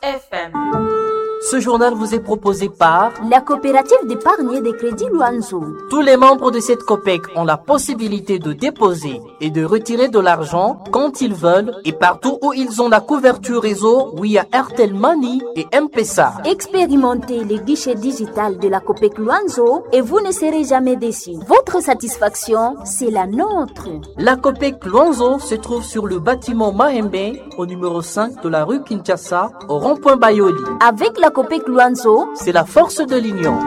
FM. Ce journal vous est proposé par la coopérative d'épargne et de crédit Luanzo. Tous les membres de cette COPEC ont la possibilité de déposer et de retirer de l'argent quand ils veulent et partout où ils ont la couverture réseau via Airtel Money et M-Pesa. Expérimentez les guichets digital de la COPEC Luanzo et vous ne serez jamais déçus. Votre satisfaction, c'est la nôtre. La COPEC Luanzo se trouve sur le bâtiment Mahembe au numéro 5 de la rue Kinshasa au rond-point Bayoli. Avec la COPEC Luanzo, c'est la force de l'union.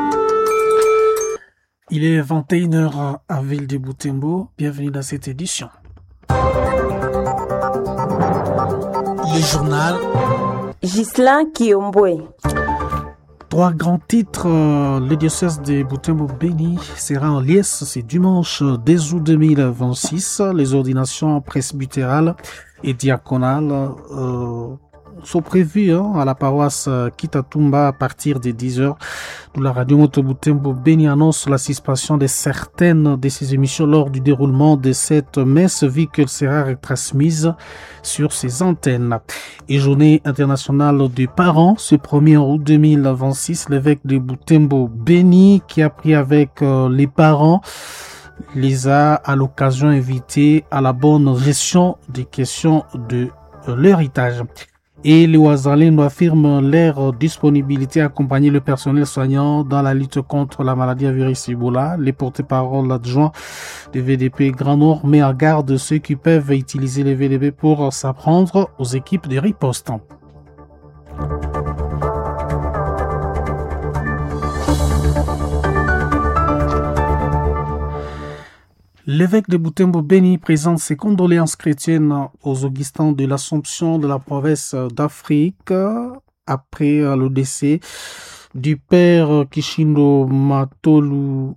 Il est 21h à Ville de Butembo. Bienvenue dans cette édition. Le journal Ghislain Kiombwe. 3 grands titres. Le diocèse de Butembo-Beni sera en liesse ce dimanche 10 août 2026. Les ordinations presbytérales et diaconales sont prévues à la paroisse Kitatumba à partir de 10h. D'où la radio Moto Butembo-Beni annonce la suspension de certaines de ses émissions lors du déroulement de cette messe, vu qu'elle sera retransmise sur ses antennes. Et journée internationale des parents, ce 1er août 2026, l'évêque de Butembo-Beni qui a pris avec les parents les a à l'occasion invités à la bonne gestion des questions de l'héritage. Et les Ouazalines affirment leur disponibilité à accompagner le personnel soignant dans la lutte contre la maladie à virus Ebola. Les porte-parole adjoints des VDP Grand Nord met en garde ceux qui peuvent utiliser les VDP pour s'apprendre aux équipes de riposte. L'évêque de Butembo-Beni présente ses condoléances chrétiennes aux Augustins de l'Assomption de la province d'Afrique après le décès du père Kishindo Matolu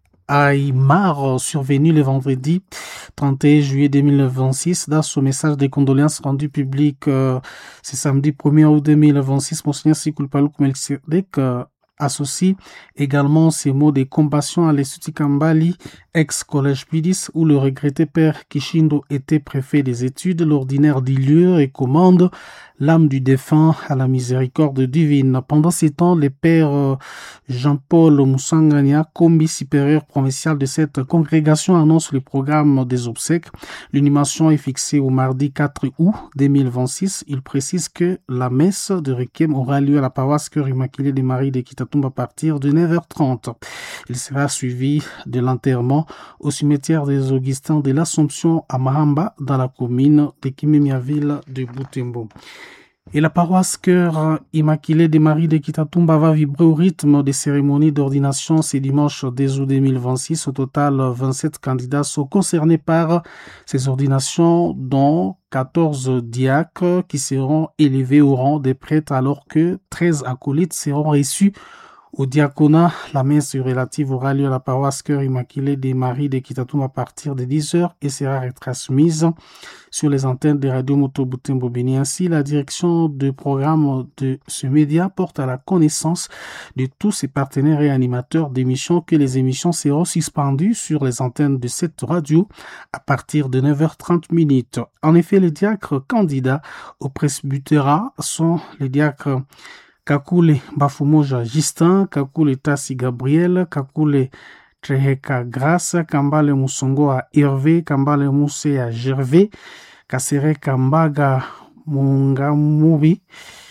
Aymar survenu le vendredi 31 juillet 2026. Dans son message de condoléances rendu public ce samedi 1er août 2026, Monseigneur Sikulpalouk Melkisedek associe également ces mots de compassion à l'Institut Kambali, ex-collège Pidis, où le regretté père Kishindo était préfet des études, l'ordinaire du lieu et commande l'âme du défunt à la miséricorde divine. Pendant ces temps, le père Jean-Paul Moussangania, commis supérieur provincial de cette congrégation, annonce le programme des obsèques. L'inhumation est fixée au mardi 4 août 2026. Il précise que la messe de Requiem aura lieu à la paroisse Cœur Immaculé des Maries de Kitatumba à partir de 9h30. Il sera suivi de l'enterrement au cimetière des Augustins de l'Assomption à Mahamba, dans la commune de Kimemiaville de Butembo. Et la paroisse Cœur Immaculé des Maries de Kitatumba va vibrer au rythme des cérémonies d'ordination ce dimanche 10 août 2026. Au total, 27 candidats sont concernés par ces ordinations, dont 14 diacres qui seront élevés au rang des prêtres, alors que 13 acolytes seront reçus au diaconat. La messe relative aura lieu à la paroisse Cœur Immaculé des Maries de Kitatumba à partir de 10h et sera retransmise sur les antennes de Radio Moto Butembo-Beni. Ainsi, la direction de programme de ce média porte à la connaissance de tous ses partenaires et animateurs d'émissions que les émissions seront suspendues sur les antennes de cette radio à partir de 9h30. En effet, les diacres candidats au presbytérat sont les diacres Kakule Bafumoja Justin, Kakule Tassi Gabriel, Kakule Treheka Grace, Kambale Musongo Hervé, Kambale Mousse Gervais, Kasere Kambaga Mungamubi,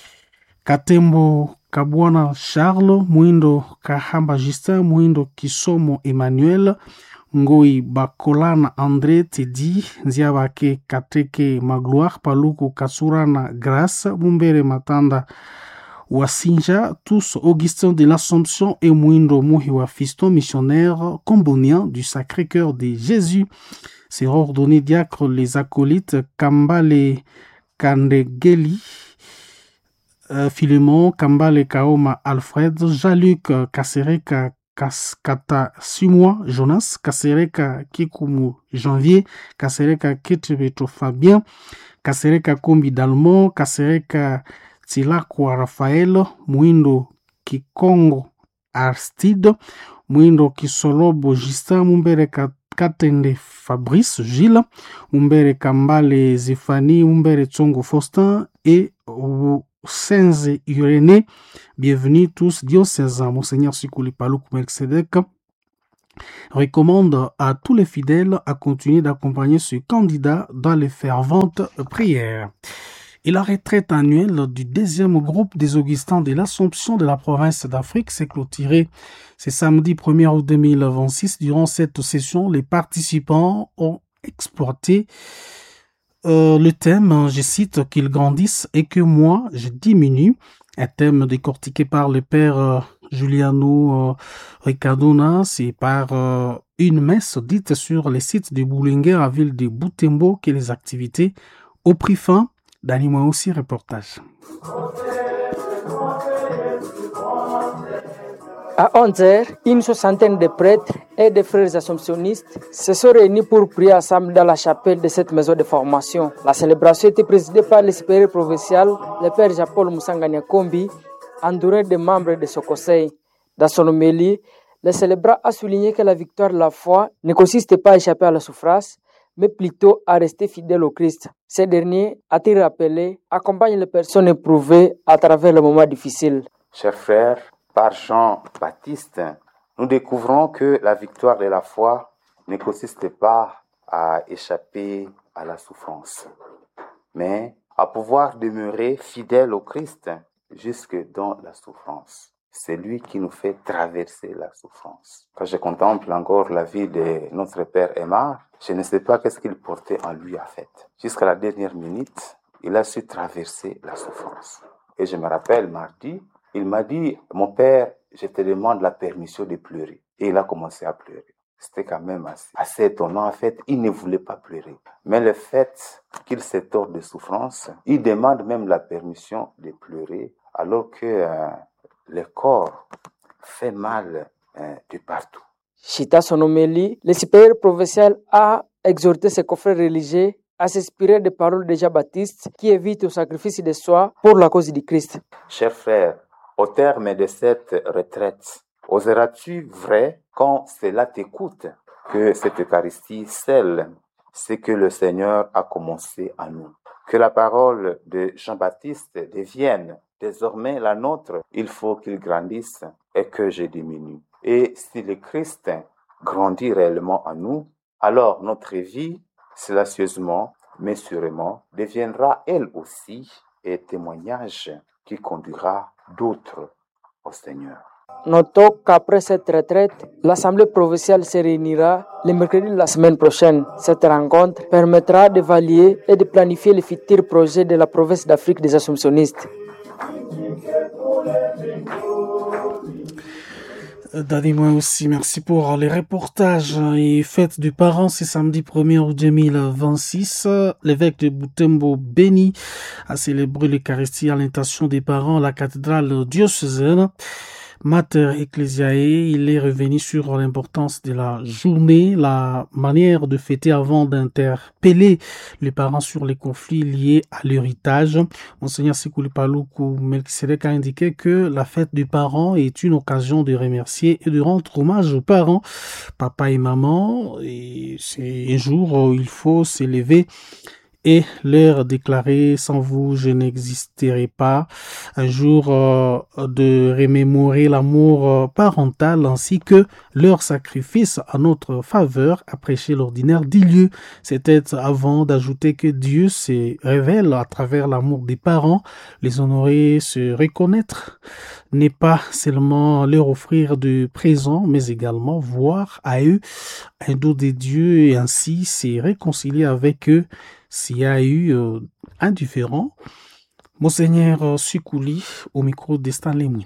Katembo Kabwana Charles, Muindo Kahamba Justin, Muindo Kisomo Emmanuel, Ngoi Bakolana André Tedi, Nziabake Kateke Magloire, Paluku Kasurana Grace, Mumbere Matanda Wasinja, tous Augustins de l'Assomption et Mouindo Mohiwa Fiston, missionnaire combonien du Sacré-Cœur de Jésus. Seront ordonnés diacres les acolytes Kambale Kandegeli, Philemon, Kambale Kaoma Alfred, Jean-Luc Kasereka Kata Simois, Jonas, Kasereka Kikumu Janvier, Kasereka Ketebeto Fabien, Kasereka Kombi Dalmont, Kasereka Tilakwa Rafael, Mwindo Kikongo Arstide, Mwindo Kisolobo Justin, Mumbere Katende Fabrice Gilles, Mumbere Kambale Zéphanie, Mumbere Tsongo Faustin et Saint-Irénée. Bienvenue tous diocésains. Monseigneur Sikuli Paluku Melkisedek recommande à tous les fidèles à continuer d'accompagner ce candidat dans les ferventes prières. Et la retraite annuelle du deuxième groupe des Augustins de l'Assomption de la province d'Afrique s'est clôturée ce samedi 1er août 2026. Durant cette session, les participants ont exploité le thème, je cite, qu'ils grandissent et que moi, je diminue. Un thème décortiqué par le père Giuliano Riccardona, c'est par une messe dite sur les sites de Boulinguer à ville de Butembo que les activités ont pris fin. D'animaux aussi, reportage. À 11h, une soixantaine de prêtres et de frères assomptionnistes se sont réunis pour prier ensemble dans la chapelle de cette maison de formation. La célébration était présidée par le supérieur provincial, le père Jean-Paul Moussangania Kombi, entouré de membres de ce conseil. Dans son homélie, le célébrant a souligné que la victoire de la foi ne consiste pas à échapper à la souffrance, mais plutôt à rester fidèle au Christ. Ces derniers, a-t-il rappelé, accompagnent les personnes éprouvées à travers les moments difficiles. Chers frères, par Jean-Baptiste, nous découvrons que la victoire de la foi ne consiste pas à échapper à la souffrance, mais à pouvoir demeurer fidèle au Christ jusque dans la souffrance. C'est lui qui nous fait traverser la souffrance. Quand je contemple encore la vie de notre père Aymar, je ne sais pas qu'est-ce qu'il portait en lui en fait. Jusqu'à la dernière minute, il a su traverser la souffrance. Et je me rappelle mardi, il m'a dit, mon père, je te demande la permission de pleurer. Et il a commencé à pleurer. C'était quand même assez étonnant. En fait, il ne voulait pas pleurer. Mais le fait qu'il se tord de souffrance, il demande même la permission de pleurer alors que le corps fait mal de partout. Chita son homélie, le supérieur provincial a exhorté ses confrères religieux à s'inspirer des paroles de Jean-Baptiste qui évitent au sacrifice de soi pour la cause du Christ. Chers frères, au terme de cette retraite, oseras-tu vrai, quand cela t'écoute, que cette Eucharistie scelle ce que le Seigneur a commencé en nous? Que la parole de Jean-Baptiste devienne désormais la nôtre. Il faut qu'il grandisse et que je diminue. Et si le Christ grandit réellement en nous, alors notre vie, silencieusement, mais sûrement, deviendra elle aussi un témoignage qui conduira d'autres au Seigneur. Notons qu'après cette retraite, l'Assemblée provinciale se réunira le mercredi de la semaine prochaine. Cette rencontre permettra d'évaluer et de planifier les futurs projets de la province d'Afrique des Assomptionnistes. Dadi-moi aussi, merci pour les reportages et fête du parent, c'est samedi 1er août 2026. L'évêque de Butembo, Béni, a célébré l'Eucharistie à l'intention des parents à la cathédrale diocésaine. Mater Ecclesiae, il est revenu sur l'importance de la journée, la manière de fêter avant d'interpeller les parents sur les conflits liés à l'héritage. Monseigneur Sikuli Paluku Melkisedek a indiqué que la fête du parent est une occasion de remercier et de rendre hommage aux parents, papa et maman. Et c'est un jour où il faut s'élever et leur déclarer: sans vous je n'existerai pas. Un jour de remémorer l'amour parental ainsi que leur sacrifice à notre faveur, à prêcher l'ordinaire des lieux. C'était avant d'ajouter que Dieu se révèle à travers l'amour des parents. Les honorer, se reconnaître n'est pas seulement leur offrir de présents, mais également voir à eux un don de Dieu et ainsi se réconcilier avec eux s'il y a eu indifférent. Monseigneur Sikuli au micro de Stanley Mwino.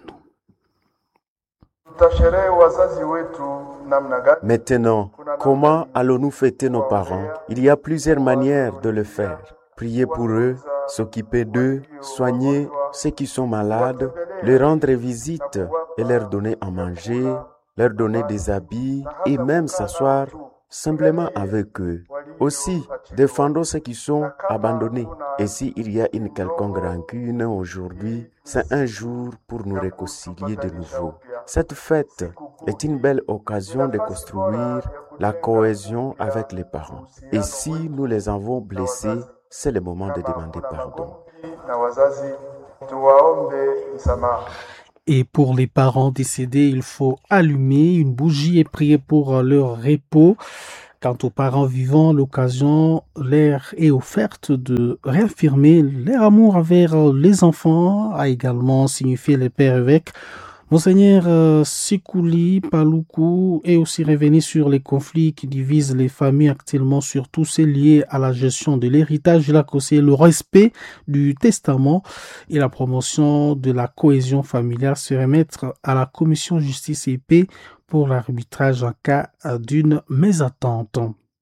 Maintenant, comment allons-nous fêter nos parents? Il y a plusieurs manières de le faire. Prier pour eux, s'occuper d'eux, soigner ceux qui sont malades, leur rendre visite et leur donner à manger, leur donner des habits et même s'asseoir simplement avec eux. Aussi, défendons ceux qui sont abandonnés. Et s'il y a une quelconque rancune aujourd'hui, c'est un jour pour nous réconcilier de nouveau. Cette fête est une belle occasion de construire la cohésion avec les parents. Et si nous les avons blessés, c'est le moment de demander pardon. Et pour les parents décédés, il faut allumer une bougie et prier pour leur repos. Quant aux parents vivants, l'occasion leur est offerte de réaffirmer leur amour envers les enfants, a également signifié le père évêque. Monseigneur Sikouli Paloukou est aussi revenu sur les conflits qui divisent les familles actuellement, surtout ceux liés à la gestion de l'héritage. Il a conseillé le respect du testament et la promotion de la cohésion familiale, se remettre à la commission justice et paix pour l'arbitrage en cas d'une mésattente.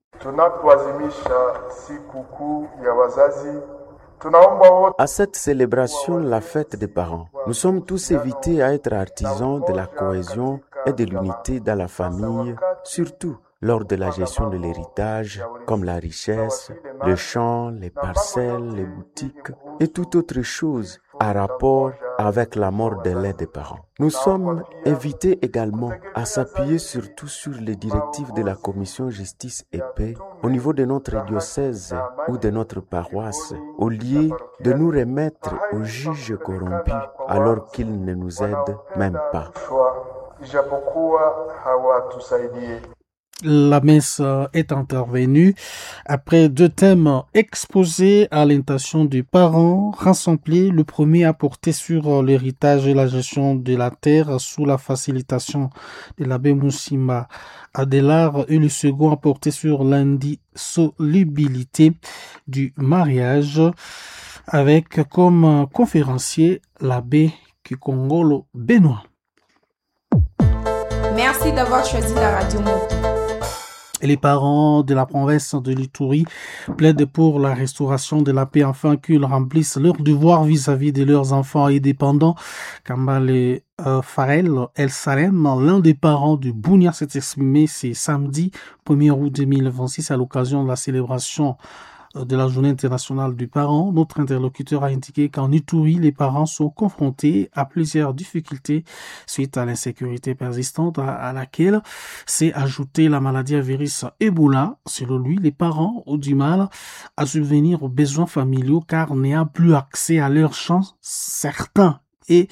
À cette célébration, la fête des parents, nous sommes tous invités à être artisans de la cohésion et de l'unité dans la famille, surtout lors de la gestion de l'héritage, comme la richesse, le champ, les parcelles, les boutiques et toute autre chose à rapport avec la mort de l'un des parents. Nous sommes invités également à s'appuyer surtout sur les directives de la Commission Justice et Paix au niveau de notre diocèse ou de notre paroisse, au lieu de nous remettre aux juges corrompus alors qu'ils ne nous aident même pas. La messe est intervenue après 2 thèmes exposés à l'intention des parents rassemblés. Le premier a porté sur l'héritage et la gestion de la terre sous la facilitation de l'abbé Moussima Adélar et le second a porté sur l'indissolubilité du mariage avec comme conférencier l'abbé Kikongolo Benoît. Merci d'avoir choisi la Radio Moto. Et les parents de la province de l'Ituri plaident pour la restauration de la paix afin qu'ils remplissent leurs devoirs vis-à-vis de leurs enfants et dépendants. Kambale Farel El Salem, l'un des parents de Bounia, s'est exprimé ce samedi 1er août 2026 à l'occasion de la célébration de la journée internationale du parent. Notre interlocuteur a indiqué qu'en Ituri, les parents sont confrontés à plusieurs difficultés suite à l'insécurité persistante à laquelle s'est ajoutée la maladie à virus Ebola. Selon lui, les parents ont du mal à subvenir aux besoins familiaux car n'ayant plus accès à leurs champs, certains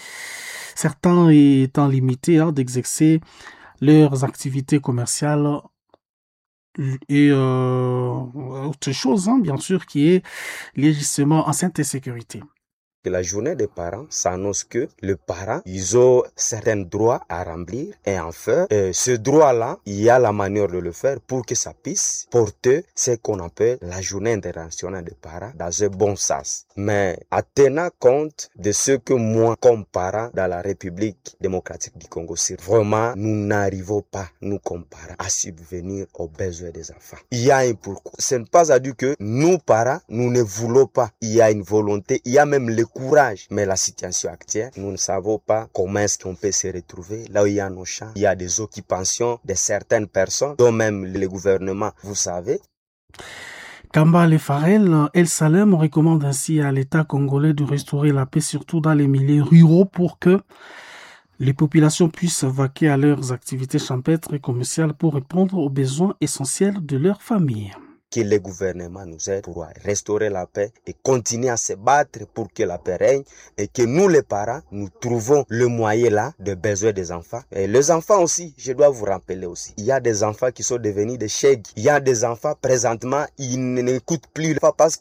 étant limités d'exercer leurs activités commerciales et autre chose, bien sûr, qui est lié justement en santé et sécurité. La journée des parents s'annonce que les parents, ils ont certains droits à remplir et enfin, ce droit-là, il y a la manière de le faire pour que ça puisse porter ce qu'on appelle la journée internationale des parents dans un bon sens. Mais en tenant compte de ce que moi, comme parent dans la République démocratique du Congo, vraiment, nous n'arrivons pas, nous comme parents, à subvenir aux besoins des enfants. Il y a un pourquoi. Ce n'est pas à dire que nous, parents, nous ne voulons pas. Il y a une volonté, il y a même le courage. Mais la situation actuelle, nous ne savons pas comment est-ce qu'on peut se retrouver là où il y a nos champs. Il y a des occupations de certaines personnes, dont même le gouvernement, vous savez. Kambale Farel El Salem recommande ainsi à l'État congolais de restaurer la paix, surtout dans les milieux ruraux, pour que les populations puissent vaquer à leurs activités champêtres et commerciales pour répondre aux besoins essentiels de leur famille. Que le gouvernement nous aide pour restaurer la paix et continuer à se battre pour que la paix règne et que nous les parents, nous trouvons le moyen là de besoin des enfants. Et les enfants aussi, je dois vous rappeler aussi, il y a des enfants qui sont devenus des chèques. Il y a des enfants présentement, ils n'écoutent plus parce